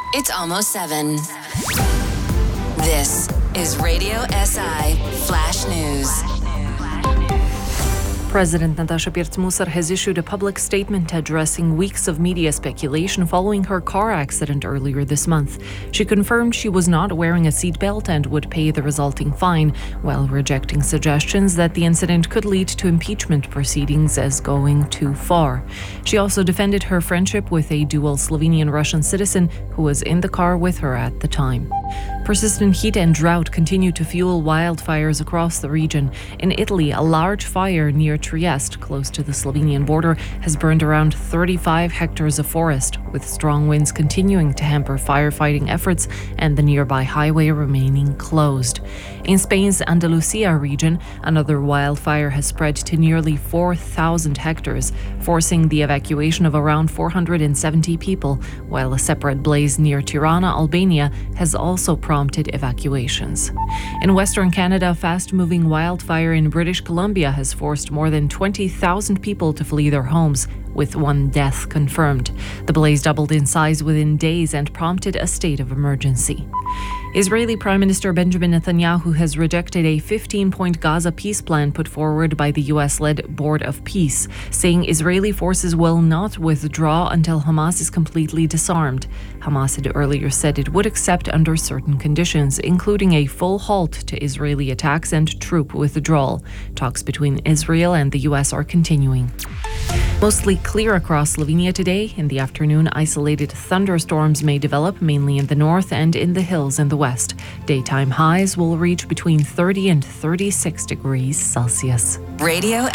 It's almost 7. This is Radio SI Flash News. President Natasha Pirc-Musar has issued a public statement addressing weeks of media speculation following her car accident earlier this month. She confirmed she was not wearing a seatbelt and would pay the resulting fine, while rejecting suggestions that the incident could lead to impeachment proceedings as going too far. She also defended her friendship with a dual Slovenian-Russian citizen who was in the car with her at the time. Persistent heat and drought continue to fuel wildfires across the region. In Italy, a large fire near Trieste, close to the Slovenian border, has burned around 35 hectares of forest, with strong winds continuing to hamper firefighting efforts and the nearby highway remaining closed. In Spain's Andalusia region, another wildfire has spread to nearly 4,000 hectares, forcing the evacuation of around 470 people, while a separate blaze near Tirana, Albania, has also prompted evacuations. In Western Canada, a fast-moving wildfire in British Columbia has forced more than 20,000 people to flee their homes, with one death confirmed. The blaze doubled in size within days and prompted a state of emergency. Israeli Prime Minister Benjamin Netanyahu has rejected a 15-point Gaza peace plan put forward by the US-led Board of Peace, saying Israeli forces will not withdraw until Hamas is completely disarmed. Hamas had earlier said it would accept under certain conditions, including a full halt to Israeli attacks and troop withdrawal. Talks between Israel and the US are continuing. Mostly clear across Slovenia today. In the afternoon, isolated thunderstorms may develop, mainly in the north and in the hills in the west. Daytime highs will reach between 30 and 36 degrees Celsius. Radio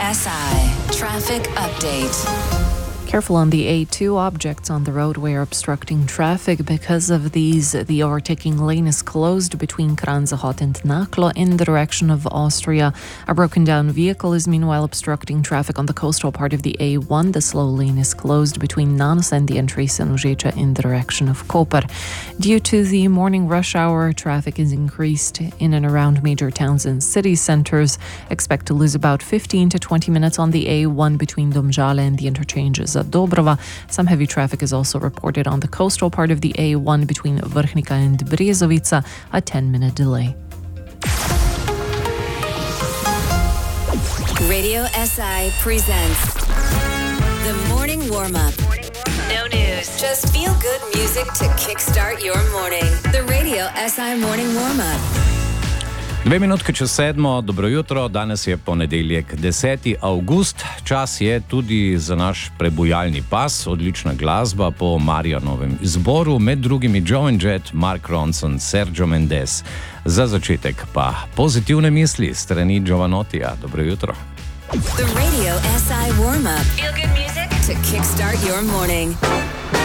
SI Traffic Update. Careful on the A2, objects on the roadway are obstructing traffic. Because of these, the overtaking lane is closed between Kranzahot and Naklo in the direction of Austria. A broken down vehicle is meanwhile obstructing traffic on the coastal part of the A1. The slow lane is closed between Nanos and the entry Senožecha in the direction of Koper. Due to the morning rush hour, traffic is increased in and around major towns and city centres. Expect to lose about 15 to 20 minutes on the A1 between Domžale and the interchanges at Dobrava. Some heavy traffic is also reported on the coastal part of the A1 between Vrhnika and Brezovica, a 10-minute delay. Radio SI presents the morning warm-up. No news, just feel-good music to kickstart your morning. The Radio SI morning warm-up. 2 minutke čez 7, dobro jutro, danes je ponedeljek, 10. avgust, čas je tudi za naš prebujalni pas, odlična glasba po Marijanovem izboru, med drugimi Joe and Jet, Mark Ronson, Sergio Mendes. Za začetek pa pozitivne misli strani Giovanotija, dobro jutro. The Radio SI warm-up. Feel good music to kickstart your morning.